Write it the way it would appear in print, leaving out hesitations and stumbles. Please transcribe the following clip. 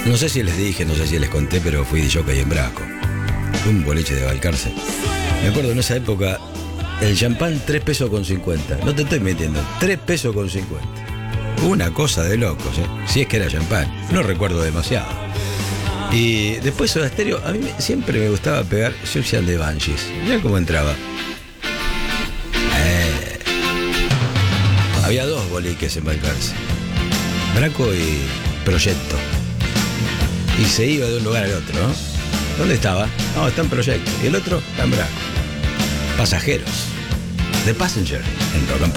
No sé si les dije, no sé si les conté, pero fui DJ en Brasco. Un boliche de Balcarce. Me acuerdo en esa época, el champán 3 pesos con 50. No te estoy metiendo, 3 pesos con 50. Una cosa de locos, ¿eh? Si es que era champán. No recuerdo demasiado. Y después Soda Stereo, a mí siempre me gustaba pegar Suicide and the Banshees. Mirá cómo entraba. Había 2 boliques en Balcarce. Braco y Proyecto. Y se iba de un lugar al otro, ¿no? ¿Dónde estaba? No, está en Proyecto. Y el otro está en Braco. Pasajeros. The Passenger en Rock and Pop.